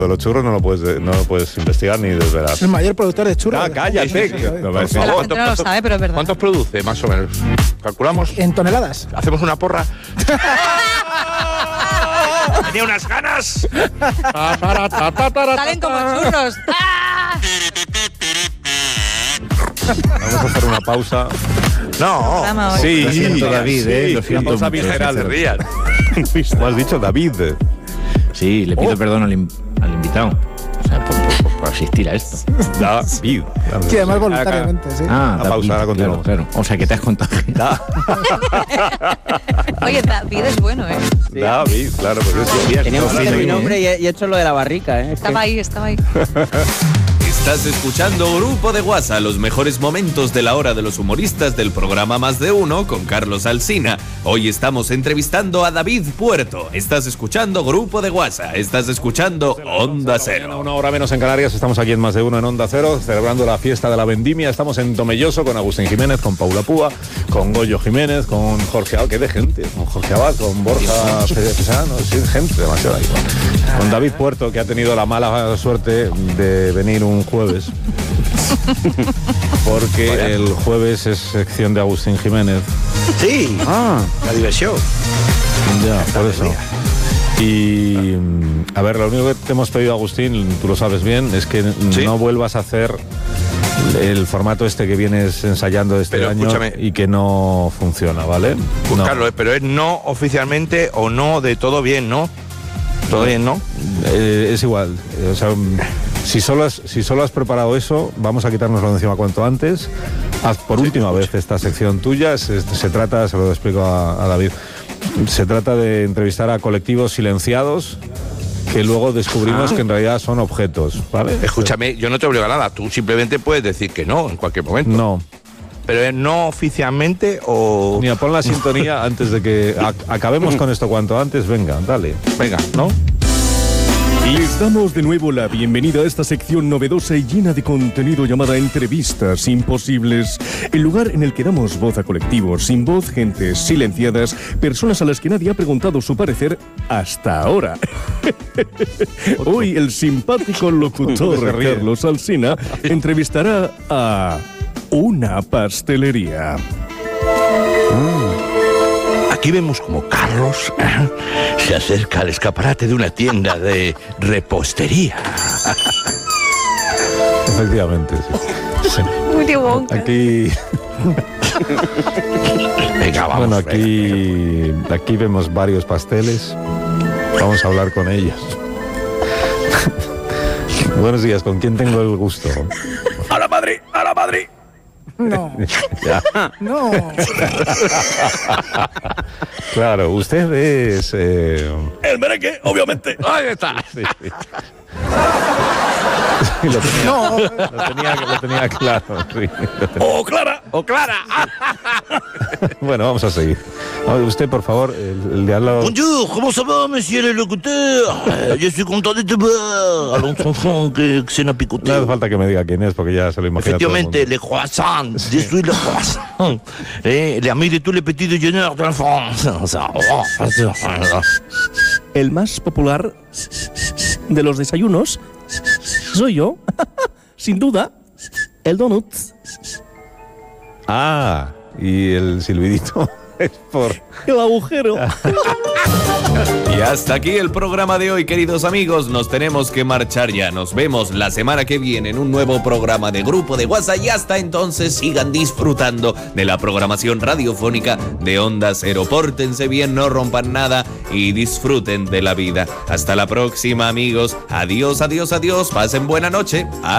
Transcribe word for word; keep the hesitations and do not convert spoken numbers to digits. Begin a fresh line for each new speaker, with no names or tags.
Los churros no lo puedes, no lo puedes investigar ni desvelar.
El mayor productor de churros.
Ah, cállate. No,
La gente no lo sabe, pero es verdad.
¿Cuántos produce, más o menos? ¿Calculamos?
En toneladas.
¿Hacemos una porra? ¡Tenía unas ganas!
Salen como churros. ¡Ah!
Vamos a hacer una pausa.
No.
Sí,
Lo siento,
sí,
David,
sí,
eh, lo siento
una pausa
mucho.
visceral.
Se rían.
¿Cómo has dicho, David?
Sí, le pido
Oh.
perdón al, in- al invitado. O sea, por, por- por asistir a esto.
David.
Sí, además voluntariamente, sí.
Ah,
La pausa, ahora
David, claro,
continuamos.
claro. O sea, que te has contagiado.
Oye, David es bueno, ¿eh?
David, claro, pues eso.
Teníamos que hacer mi nombre y he, y he hecho lo de la barrica, ¿eh? Es que-
Estaba ahí, estaba ahí.
Estás escuchando Grupo de WhatsApp, los mejores momentos de la hora de los humoristas del programa Más de Uno con Carlos Alsina. Hoy estamos entrevistando a David Puerto. Estás escuchando Grupo de WhatsApp, estás escuchando Onda Cero.
Una hora menos en Canarias, estamos aquí en Más de Uno en Onda Cero, celebrando la fiesta de la vendimia. Estamos en Tomelloso con Agustín Jiménez, con Paula Púa, con Goyo Jiménez, con Jorge Abad, que de gente, con Jorge Abad, con Borja Pesano, sí, gente demasiado ahí. Con David Puerto, que ha tenido la mala suerte de venir un jueves, porque el jueves es sección de Agustín Jiménez.
Sí.
Ah,
La diversión.
ya, por eso. Y mm, a ver, lo único que te hemos pedido, Agustín, tú lo sabes bien, es que
Sí.
no vuelvas a hacer el formato este que vienes ensayando este
Pero
año
escúchame.
y que no funciona, ¿vale?
Pues
No.
Carlos, pero es no oficialmente o no de todo bien, ¿no? Todo bien, ¿no?
Eh, es igual. eh, O sea, mm, si solo, has, si solo has preparado eso, vamos a quitárnoslo de encima cuanto antes. Haz por última vez esta sección tuya. Se, se trata, se lo explico a, a David, se trata de entrevistar a colectivos silenciados que luego descubrimos
Ah.
que en realidad son objetos, ¿vale?
Escúchame, yo no te obligo a nada. Tú simplemente puedes decir que no en cualquier momento.
No.
Pero es no oficialmente o...
Mira, pon la sintonía antes de que ac- acabemos con esto cuanto antes. Venga, dale.
Venga, ¿no?
Les damos de nuevo la bienvenida a esta sección novedosa y llena de contenido llamada Entrevistas Imposibles, el lugar en el que damos voz a colectivos sin voz, gentes silenciadas, personas a las que nadie ha preguntado su parecer hasta ahora. Hoy el simpático locutor
Se ríe.
Carlos Alsina entrevistará a una pastelería.
Aquí vemos como Carlos ¿eh? se acerca al escaparate de una tienda de repostería.
Efectivamente, sí. Sí.
Willy Wonka.
Aquí,
Venga, vamos.
bueno,
venga.
aquí, aquí vemos varios pasteles. Vamos a hablar con ellos. Buenos días, ¿con quién tengo el gusto?
¡A la Madrid! ¡A la Madrid!
No,
Ya.
no.
Claro, usted es... eh,
El merengue, obviamente. Ahí está.
sí, sí. Sí, lo tenía,
No.
lo tenía, lo tenía claro. Sí, lo tenía.
¡O Clara! ¡O Clara!
Bueno, vamos a seguir. A ver, usted, por favor, el, el de al lado...
Bonjour, comment ça va, monsieur le locuteur? Je suis content de te voir. Allons, enfant, que, que se n'a picoté.
No hace falta que me diga quién es, porque ya se lo imagina todo el
Efectivamente,
mundo.
les croissants. Je suis le croissant. Eh, l'ami de tous les petits déjeuners de la France.
El más popular de los desayunos soy yo, sin duda, el donut.
Ah, y el silbidito es por...
El agujero.
Y hasta aquí el programa de hoy, queridos amigos. Nos tenemos que marchar ya. Nos vemos la semana que viene en un nuevo programa de Grupo de WhatsApp. Y hasta entonces sigan disfrutando de la programación radiofónica de Onda Cero. Pórtense bien, no rompan nada y disfruten de la vida. Hasta la próxima, amigos. Adiós, adiós, adiós. Pasen buena noche.